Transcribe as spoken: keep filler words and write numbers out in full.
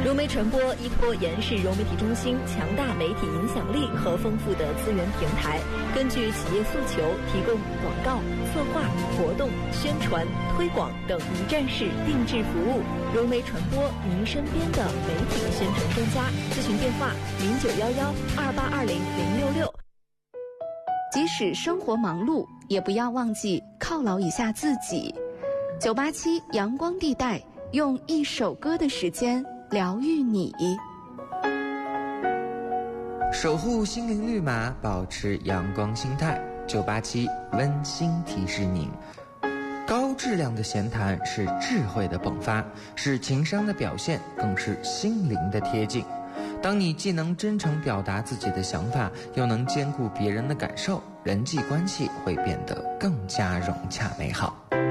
融媒传播依托延世融媒体中心强大媒体影响力和丰富的资源平台，根据企业诉求提供广告、策划、活动、宣传、推广等一站式定制服务。融媒传播，您身边的媒体宣传专家。咨询电话：零九幺幺二八二零零六六。 即使生活忙碌，也不要忘记犒劳一下自己。九八七阳光地带，用一首歌的时间疗愈你， 守护心灵绿码，保持阳光心态。九八七温馨提示您：高质量的闲谈是智慧的迸发，是情商的表现，更是心灵的贴近。当你既能真诚表达自己的想法，又能兼顾别人的感受，人际关系会变得更加融洽美好。